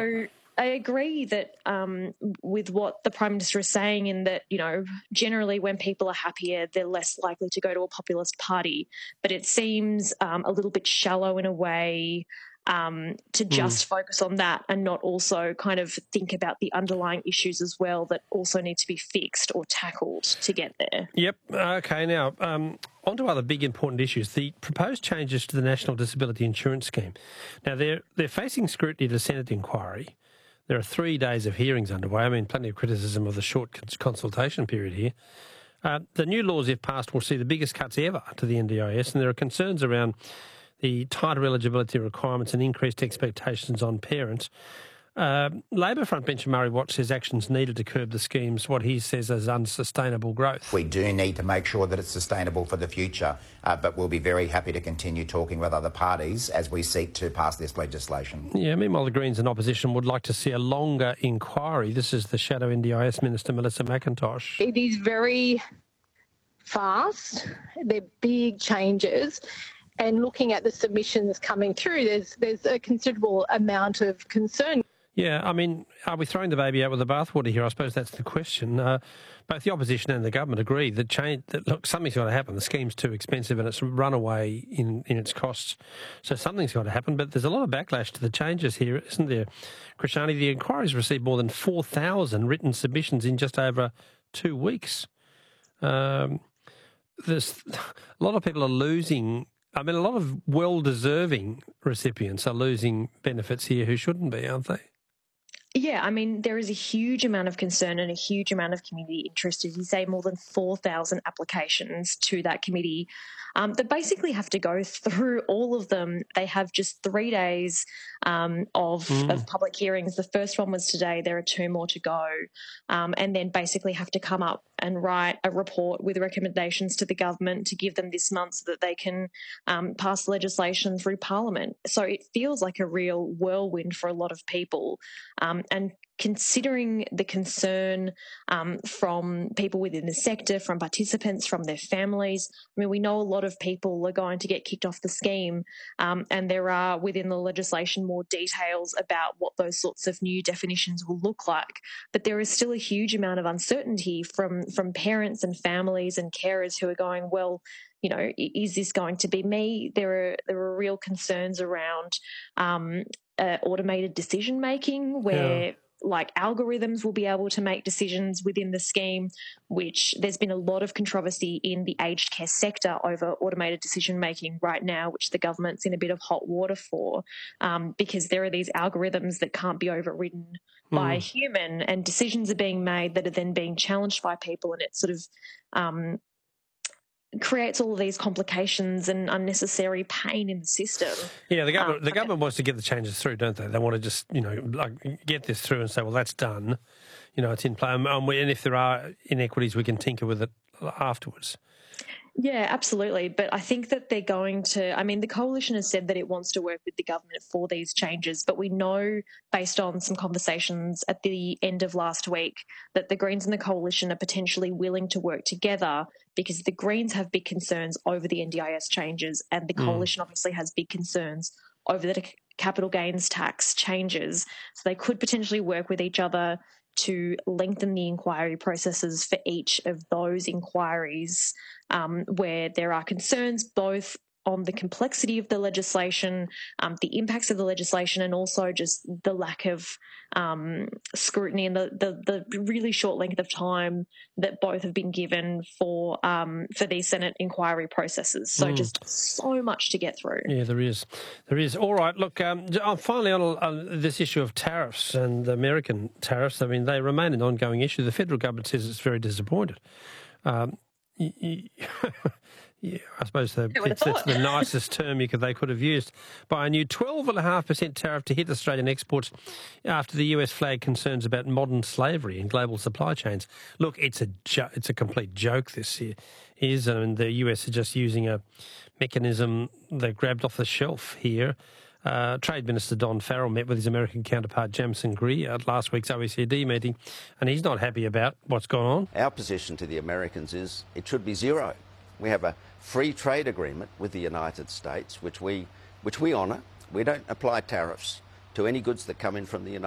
So I agree that with what the Prime Minister is saying, in that, generally when people are happier, they're less likely to go to a populist party. But it seems a little bit shallow in a way to just focus on that and not also kind of think about the underlying issues as well that also need to be fixed or tackled to get there. Yep. Okay, now, on to other big important issues. The proposed changes to the National Disability Insurance Scheme. Now, they're facing scrutiny at a Senate inquiry. There are 3 days of hearings underway. I mean, plenty of criticism of the short consultation period here. The new laws, if passed, will see the biggest cuts ever to the NDIS, and there are concerns around the tighter eligibility requirements and increased expectations on parents. Labor frontbencher Murray Watt says actions needed to curb the schemes, what he says as unsustainable growth. We do need to make sure that it's sustainable for the future, but we'll be very happy to continue talking with other parties as we seek to pass this legislation. Yeah, meanwhile, the Greens in opposition would like to see a longer inquiry. This is the Shadow NDIS Minister, Melissa McIntosh. It is very fast. They're big changes. And looking at the submissions coming through, there's a considerable amount of concern. Yeah, I mean, are we throwing the baby out with the bathwater here? I suppose that's the question. Both the opposition and the government agree that look, something's got to happen. The scheme's too expensive and it's run away in its costs. So something's got to happen. But there's a lot of backlash to the changes here, isn't there? Krishani, the inquiry's received more than 4,000 written submissions in just over 2 weeks. There's a lot of people are losing. I mean, a lot of well-deserving recipients are losing benefits here who shouldn't be, aren't they? Yeah, I mean, there is a huge amount of concern and a huge amount of community interest. As you say, more than 4,000 applications to that committee that basically have to go through all of them. They have just 3 days of public hearings. The first one was today. There are 2 more to go. And then basically have to come up and write a report with recommendations to the government to give them this month so that they can pass legislation through Parliament. So it feels like a real whirlwind for a lot of people. And considering the concern from people within the sector, from participants, from their families, I mean, we know a lot of people are going to get kicked off the scheme, and there are within the legislation more details about what those sorts of new definitions will look like. But there is still a huge amount of uncertainty from parents and families and carers who are going, well, is this going to be me? There are real concerns around automated decision making where like algorithms will be able to make decisions within the scheme, which there's been a lot of controversy in the aged care sector over automated decision making right now, which the government's in a bit of hot water for, because there are these algorithms that can't be overridden by a human, and decisions are being made that are then being challenged by people, and it sort of creates all of these complications and unnecessary pain in the system. Yeah, the government wants to get the changes through, don't they? They want to just, get this through and say, well, that's done. It's in play. And if there are inequities, we can tinker with it afterwards. Yeah, absolutely. But I think that they're going to, the coalition has said that it wants to work with the government for these changes, but we know based on some conversations at the end of last week that the Greens and the coalition are potentially willing to work together because the Greens have big concerns over the NDIS changes and the coalition obviously has big concerns over the capital gains tax changes. So they could potentially work with each other to lengthen the inquiry processes for each of those inquiries where there are concerns both on the complexity of the legislation, the impacts of the legislation, and also just the lack of scrutiny and the really short length of time that both have been given for these Senate inquiry processes. So just so much to get through. Yeah, there is. All right, look, finally on this issue of tariffs and American tariffs, they remain an ongoing issue. The federal government says it's very disappointed. Yeah, I suppose that's the nicest term they could have used. By a new 12.5% tariff to hit Australian exports after the US flagged concerns about modern slavery and global supply chains. Look, it's a complete joke, this is. The US are just using a mechanism they grabbed off the shelf here. Trade Minister Don Farrell met with his American counterpart Jamison Greer at last week's OECD meeting, and he's not happy about what's gone on. Our position to the Americans is it should be zero. We have a free trade agreement with the United States, which we honour. We don't apply tariffs to any goods that come in from the United States.